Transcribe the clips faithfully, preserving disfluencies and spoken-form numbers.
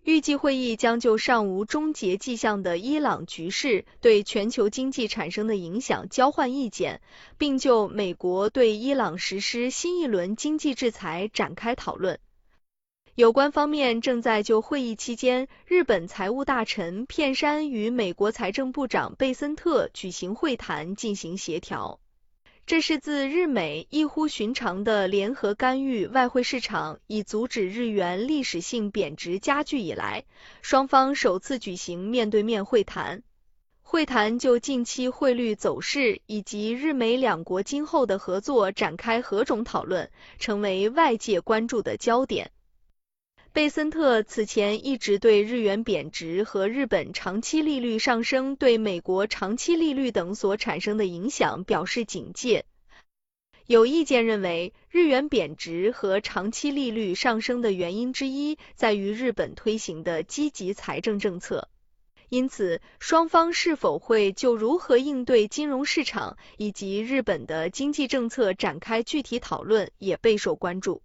预计会议将就尚无终结迹象的伊朗局势对全球经济产生的影响交换意见，并就美国对伊朗实施新一轮经济制裁展开讨论。有关方面正在就会议期间日本财务大臣片山与美国财政部长贝森特举行会谈进行协调。这是自日美异乎寻常的联合干预外汇市场以阻止日元历史性贬值加剧以来，双方首次举行面对面会谈。会谈就近期汇率走势以及日美两国今后的合作展开何种讨论，成为外界关注的焦点。贝森特此前一直对日元贬值和日本长期利率上升对美国长期利率等所产生的影响表示警戒。有意见认为，日元贬值和长期利率上升的原因之一在于日本推行的积极财政政策。因此，双方是否会就如何应对金融市场以及日本的经济政策展开具体讨论，也备受关注。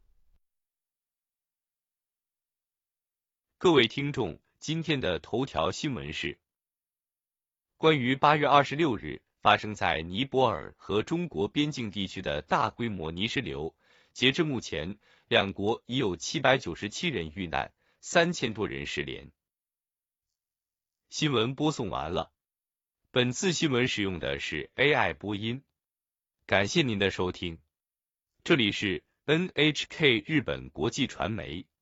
各位听众，今天的头条新闻是关于八月二十六日发生在尼泊尔和中国边境地区的大规模泥石流，截至目前，两国已有七百九十七人遇难，三千多人失联。新闻播送完了，本次新闻使用的是 A I 播音，感谢您的收听，这里是 N H K 日本国际传媒。